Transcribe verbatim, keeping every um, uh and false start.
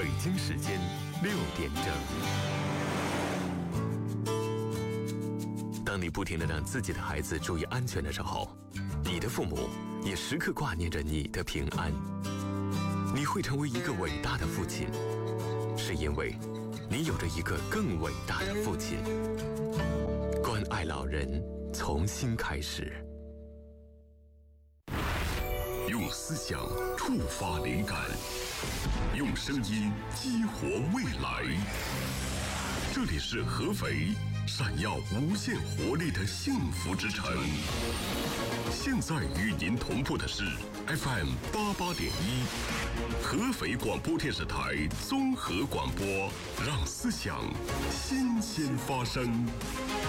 北京时间六点整。当你不停地让自己的孩子注意安全的时候，你的父母也时刻挂念着你的平安。你会成为一个伟大的父亲，是因为你有着一个更伟大的父亲。关爱老人，从新开始。 用思想触发灵感，用声音激活未来。这里是合肥，闪耀无限活力的幸福之城。现在与您同步的是 F M 八八点一，合肥广播电视台综合广播，让思想新鲜发生。